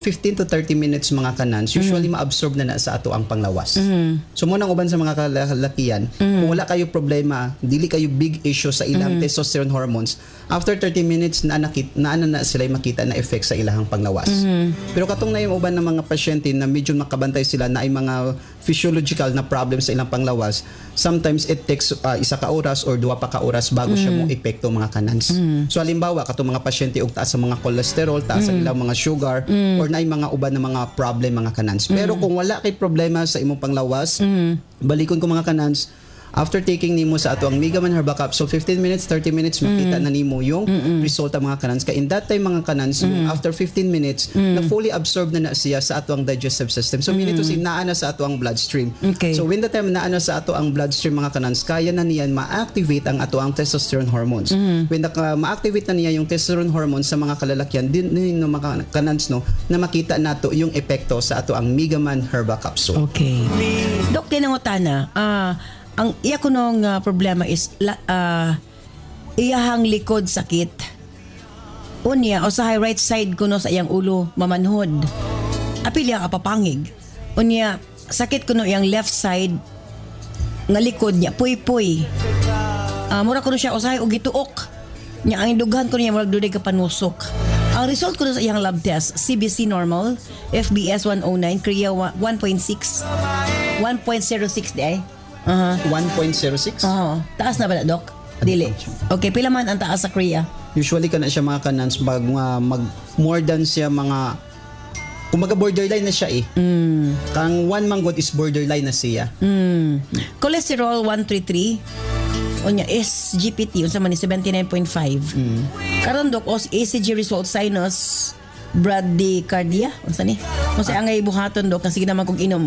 15 to 30 minutes mga kanans, usually ma-absorb na sa ato ang panglawas. So munang uban sa mga kalalakian, kung wala kayo problema, dili kayo big issue sa ilang testosterone hormones, after 30 minutes na sila makita na effect sa ilahang panglawas. Pero katong na yung uban ng mga pasyente na medyo makabantay sila na ay mga physiological na problems sa ilang panglawas, sometimes it takes isa ka oras or duwa pa ka oras bago siya mo epekto mga kanans. So halimbawa katong mga pasyente og taas sa mga cholesterol, taas sa ilang mga sugar, or na mga uban na mga problem mga kanans. Pero kung wala kay problema sa imong panglawas, balikon ko mga kanans, after taking nimo sa ato ang Megaman Herbal Capsule, 15 minutes, 30 minutes, makita na nimo yung resulta mga kanans. Kaya in that time mga kanans, yung after 15 minutes, na fully absorbed na siya sa ato ang digestive system. So meaning to say, naana sa ato ang bloodstream. Okay. So when the time naana sa ato ang bloodstream mga kanans, kaya na niyan ma-activate ang ato ang testosterone hormones. When ma-activate na niya yung testosterone hormones sa mga kalalakyan, din no mga kanans no, na makita nato yung epekto sa ato ang Megaman Herbal Capsule. Okay. Dok, tinangutana, ang iya ko nung problema is iyahang likod sakit. Unya, o sa right side ko no sa iyang ulo mamanhod. Apil yang apapangig. Unya, sakit ko no iyang left side nga likod niya, puy-puy. Mura ko no siya usahay og gituok. Nya ang dughan ko niya murag duday ka panusok. Ang result ko no sa iyang lab test, CBC normal, FBS 109, Korea 1.6, 1.06 di ay. 1.06? Taas na ba na, Doc? Dili. Okay, pila man ang taas sa Korea? Usually ka na siya mga kanans mag more than siya mga kumaga borderline na siya eh. Kang 1 manggod is borderline na siya. Cholesterol 133. Onya SGPT unsa man ni 79.5. Karon Doc, ECG result sinus bradycardia unsa ni? Unsa angay buhaton Doc kasi naman kog inom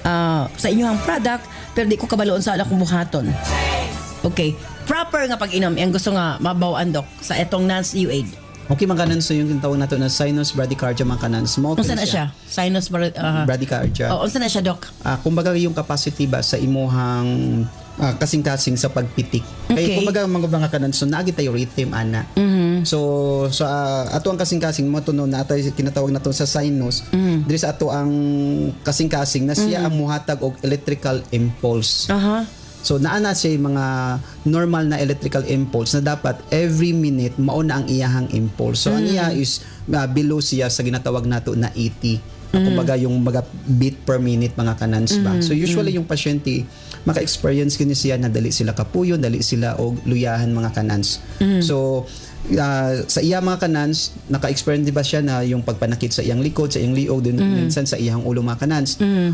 sa inyong product pero di ko kabaloon sa akong buhaton. Okay, proper nga pag-inom ang gusto nga mabaw-an Doc sa etong NANS-UAID. Okay, mga kanans, so yung tawag nato na sinus bradycardia mga kanans. Unsa na siya? Sinus bradycardia. Unsa na siya Doc? Kumbaga yung capacity ba sa imuhang kasing-kasing sa pagpitik. Okay. Kaya kumbaga mga kanans, so naagi tayo rhythm ana. So sa ato ang kasing-kasing mo tuno na atay kinatawag nato sa sinus, diri sa ato ang kasing-kasing na siya ang muhatag og electrical impulse. So naana siya mga normal na electrical impulse na dapat every minute mao na ang iyahang impulse. So ang iya is below siya sa ginatawag nato na 80. Kumbaga yung mga beat per minute mga kanans ba. So usually yung pasyente maka-experience kini siya na dali sila kapuyon, dali sila og luyahan mga kanans. So sa iya mga kanans, naka-experience ba siya na yung pagpanakit sa iyang likod, sa iyang liog, din minsan sa iyang ulo mga kanans.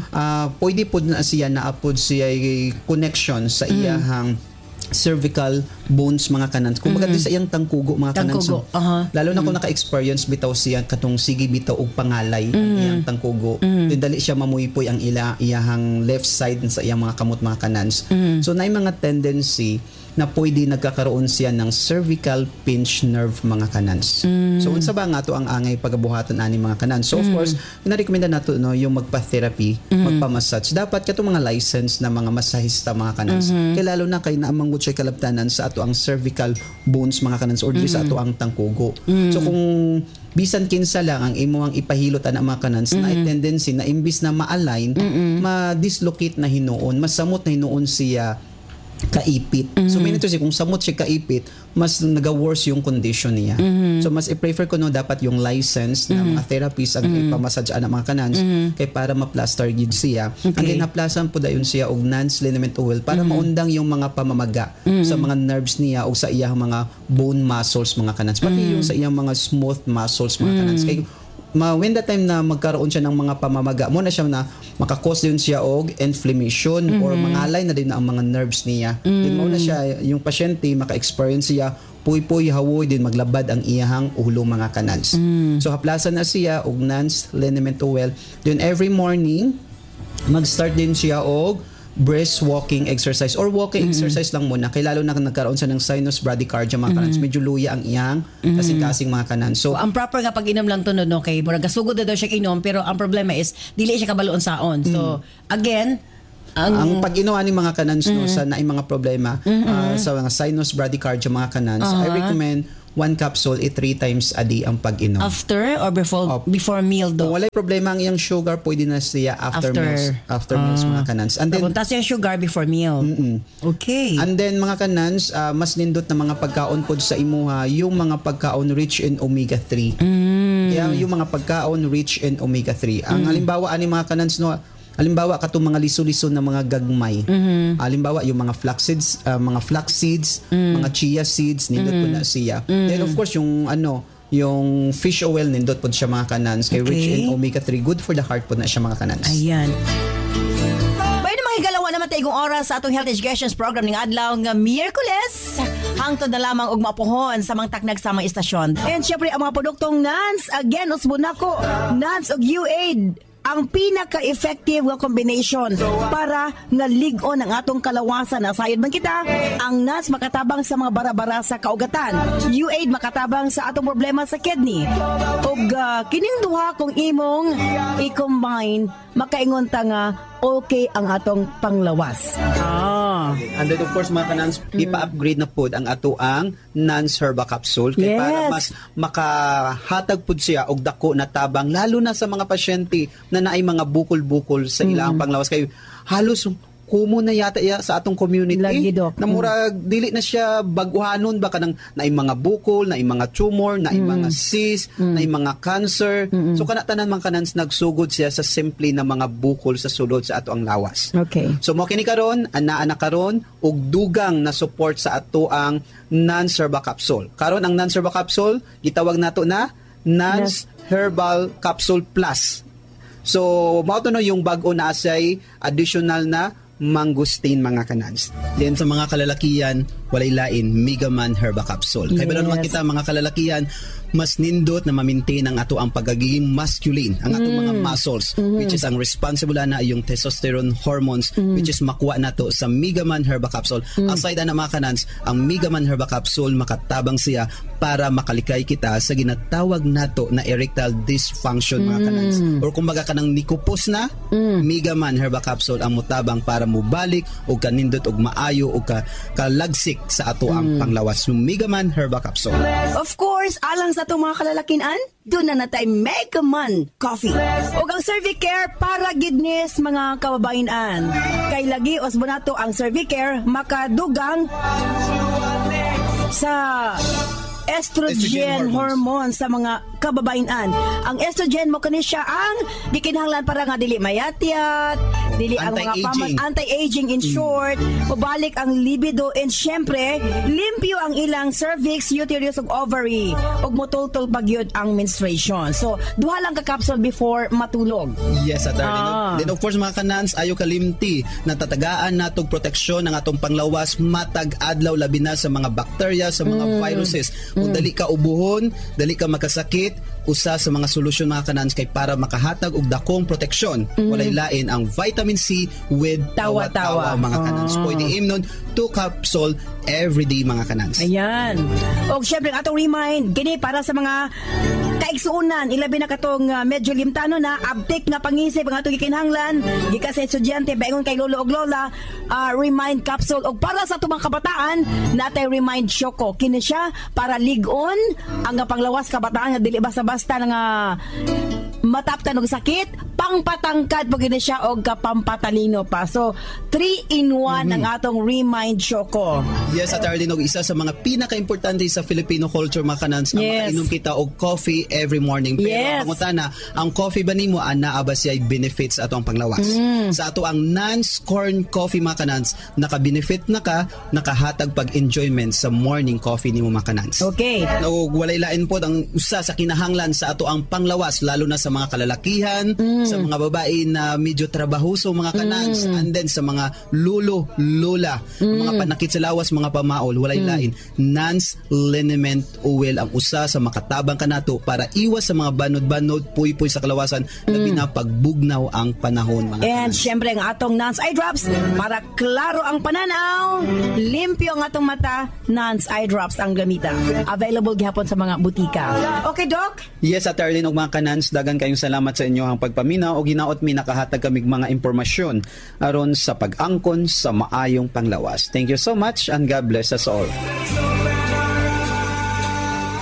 Pwede po na siya naapod siya connection sa iyang cervical bones mga kanans. Kung baga sa iyang tangkugo mga kanans. Lalo na kung naka-experience bitaw siya katong sige bitaw og pangalay ang iyang tangkugo. Then dali siya mamuipoy ang iyahang left side sa iyang mga kamot mga kanans. So naay mga tendency na pwede nagkakaroon siya ng cervical pinch nerve mga kanans. So unsa ba nga to ang angay pagabuhaton ani mga kanans? So of course, ina-recommend nato no yung magpa-therapy, magpa-massage. Dapat katong mga license na mga masahista mga kanans. Kaya lalo na kay naamanggot siya kalabtanan sa ato ang cervical bones mga kanans or sa ato ang tangkugo. So kung bisan kinsa lang ang imo ang ipahilot ana mga kanans na tendency na imbis na ma-align, ma-dislocate na hinuon, masamot na hinuon siya kaipit. So meaning to say kung samot siya kaipit, mas naga-worse yung condition niya. So mas i-prefer ko no dapat yung license na mga therapists ang ipamassage ana mga kanans kay para ma-plaster gid siya. Ang ginaplasan po dayon siya og NANS liniment oil para maundang yung mga pamamaga sa mga nerves niya o sa iyang mga bone muscles mga kanans. Pati yung sa iyang mga smooth muscles mga kanans. Kay when the time na magkaroon siya ng mga pamamaga mo na siya na makakause din siya og inflammation or mangalay na din na ang mga nerves niya. Din mo na siya yung pasyente maka-experience siya puy-puy hawoy din maglabad ang iyahang ulo mga kanals. So haplasan na siya og NANS liniment oil. Then every morning mag-start din siya og brisk walking exercise or walking exercise lang muna kay lalo na nagkaroon siya ng sinus bradycardia mga kanans medyo luya ang iyang kasing-kasing mga kanans. So ang proper nga pag-inom lang to no kay murag gasugod na daw siya inom pero ang problema is dili siya kabaloon saon. So again ang pag-inom ani mga kanans no sa naay mga problema sa mga sinus bradycardia mga kanans, I recommend 1 capsule 3 times a day ang pag-inom. After or before meal Kung do? walay problema ang iyang sugar, pwede na siya after meals. After meals mga kanans. And then, Papunta yung sugar before meal. Okay. and then mga kanans, mas nindot na mga pagkaon pod sa imuha, yung mga pagkaon rich in omega-3. Kaya yung mga pagkaon rich in omega-3. Ang halimbawa, ani mga kanans, no, halimbawa katong mga liso-liso na mga gagmay. Halimbawa yung mga flax seeds, mga chia seeds, nindot po na siya. Then of course yung yung fish oil nindot po siya mga kanans, kay rich in omega-3, good for the heart po na siya mga kanans. Ayan. Pwede makigalawa naman taigong oras sa atong health educations program ng adlaw nga Miyerkules. Hangtod na lamang og mapuhon sa mga taknag sa mga istasyon. And syempre ang mga produktong NANS, again usbon nako, NANS og UAID ang pinaka-effective nga combination para nga ligon ang atong kalawasan. Nasayod man kita, ang NANS makatabang sa mga bara-bara sa kaugatan. UAID makatabang sa atong problema sa kidney. Ug kining duha kung imong i-combine, makaingon ta nga okay ang atong panglawas. And then of course mga kanans, ipa-upgrade na pod ang ato ang NANS Herba Capsule kay para mas makahatag pod siya og dako na tabang lalo na sa mga pasyente na naay mga bukol-bukol sa ilang panglawas kay halos kumo na yata sa atong community. Lagi, Doc. Na murag dili na siya baguhanon ba kanang naay mga bukol, naay mga tumor, naay mga cyst, naay mga cancer. So kana tanan man kanans nagsugod siya sa simple na mga bukol sa sulod sa ato ang lawas. Okay. So mo kini karon ana karon og dugang na support sa ato ang NANS Herba Capsule. Karon ang NANS Herba Capsule gitawag nato na NANS Herbal Capsule Plus. So mao to no yung bag-o na asay additional na mangustin mga kanans. Then sa mga kalalakian, walay lain, Megaman Herba Capsule. Kaya ba naman kita mga kalalakian, mas nindot na ma-maintain ang ato ang pagiging masculine, ang atong mga muscles, which is ang responsible na yung testosterone hormones, which is makuha nato sa Megaman Herba Capsule. Aside na mga kanans, ang Megaman Herba Capsule makatabang siya para makalikay kita sa ginatawag nato na erectile dysfunction mga kanans. Or kumbaga kanang nikupos na, Megaman Herba Capsule ang mutabang para mubalik o kanindot og maayo o kalagsik sa ato ang panglawas. Yung Megaman Herba Capsule. Of course, alang sa itong mga kalalakinan, doon na natay Megaman Coffee. O ang Cervicare para gidnis mga kababayan. Kay lagi osbonato ang Cervicare makadugang sa estrogen hormone sa mga kababayan. Ang estrogen mo kani siya ang gikinahanglan para nga dili mayatyat, dili ang mga anti-aging in short, mabalik ang libido, and syempre limpyo ang ilang cervix, uterus ug ovary ug motultol pagyud ang menstruation. So duha lang ka capsule before matulog. Yes, attorney. Then of course mga kanans, ayo kalimti na tatagaan natog proteksyon ng atong panglawas matag adlaw labi na sa mga bacteria, sa mga viruses. Kung dali ka ubuhon, dali ka magkasakit, usa sa mga solusyon mga kanans kay para makahatag og dakong proteksyon. Walay lain ang vitamin C with tawa-tawa mga kanans. Pwede imnon 2 capsule every day mga kanans. Ayan. O syempre atong remind, gini para sa mga kaigsuunan, ilabi na katong medyo limtano na, abtik nga pangisip ang atong gikinahanglan, gikas sa estudyante, baingon kay lolo og lola, remind capsule. O para sa atong mga kabataan, natay remind Choco. Kini siya para ligon ang panglawas kabataan nga dili basta-basta nga mataptan og sakit, pangpatangkad pag gini siya og kapampatalino pa. So 3-in-1 ang atong remind Choco. Yes, at Arlene, isa sa mga pinaka-importante sa Filipino culture mga kanans, ang makainom kita og coffee every morning. Pero ang pangutana, ang coffee ba nimo ana ba siya benefits ato ang panglawas? Sa ato ang NANS corn coffee mga kanans, naka-benefit na ka, nakahatag pag-enjoyment sa morning coffee nimo mga kanans. Okay. No, walay lain po ang usa sa kinahanglan sa ato ang panglawas, lalo na sa mga kalalakihan, sa mga babae na medyo trabahoso mga kanans, and then sa mga lulo, lola, mga panakit sa lawas, mga pamaol, walay lain. NANS liniment oil ang usa sa makatabang kanato para iwas sa mga banod-banod, puy-puy sa kalawasan, labi na pagbugnaw ang panahon mga And kanans. syempre ang atong NANS eye drops para klaro ang pananaw, limpyo ang atong mata, NANS eye drops ang gamita. Available gihapon sa mga butika. Okay, Doc? Yes, at Arlene og mga kanans, dagan kayong salamat sa inyo ang pagpaminaw o ginaot mi nakahatag kamig mga impormasyon aron sa pag-angkon sa maayong panglawas. Thank you so much and God bless us all.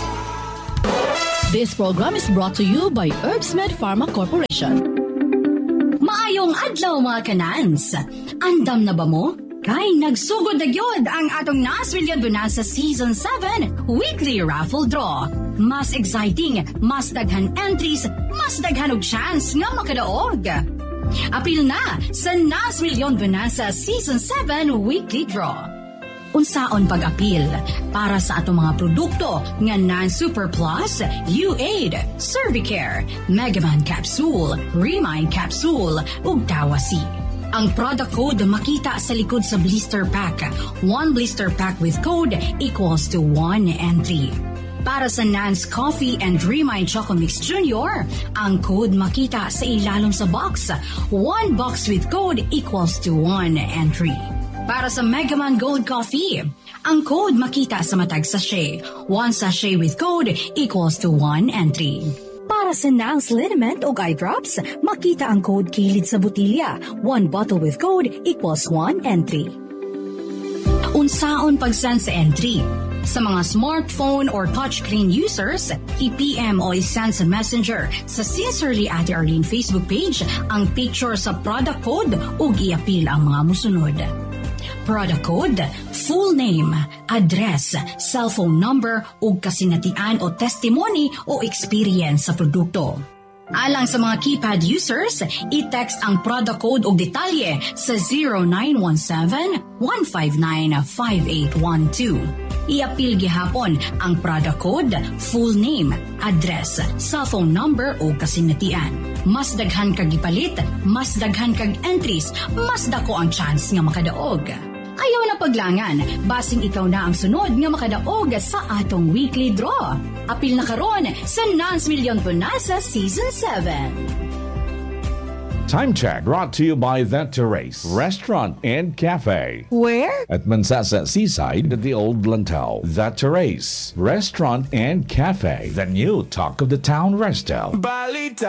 This program is brought to you by Herbsmed Pharma Corporation. Maayong adlaw mga kanans. Andam na ba mo? Kay nagsugod na gyud ang atong Nas Million Bonanza Season 7 Weekly Raffle Draw. Mas exciting, mas daghan entries, mas daghan og chance nga makadaog. Apil na sa Nas Million Bonanza Season 7 Weekly Draw. Unsaon pag-apil para sa atong mga produkto nga Non-Super Plus, U8, Cervicare, Megaman Capsule, Remind Capsule, ug Tawasi. Ang product code makita sa likod sa blister pack. One blister pack with code equals to 1 entry. Para sa Nance Coffee and Remind Choco Mix Junior, ang code makita sa ilalom sa box. One box with code equals to 1 entry. Para sa Megaman Gold Coffee, ang code makita sa matag sachet. One sachet with code equals to 1 entry. Para sa Nance Liniment o Eye Drops, makita ang code kilid sa botilya. One bottle with code equals 1 entry. Unsaon pag-send sa entry? Sa mga smartphone or touchscreen users, i-PM o i-send sa Messenger sa Sincerely Ate Arlene Facebook page ang picture sa product code ug i-apil ang mga musunod. Product code, full name, address, cellphone number ug kasinatian o testimony o experience sa produkto. Alang sa mga keypad users, i-text ang product code ug detalye sa 0917-159-5812. I-apil gihapon ang product code, full name, address, cellphone number o kasinatian. Mas daghan kag gipalit, mas daghan kag entries, mas dako ang chance nga makadaog. Ayaw na paglangan, basing ikaw na ang sunod nga makadaog sa atong weekly draw. Apil na karon sa Nance Million Bonanza Season 7. Time check brought to you by The Terrace Restaurant and Cafe. Where? At Mansasa Seaside at the Old Lantau. The Terrace Restaurant and Cafe. The new talk of the town resto.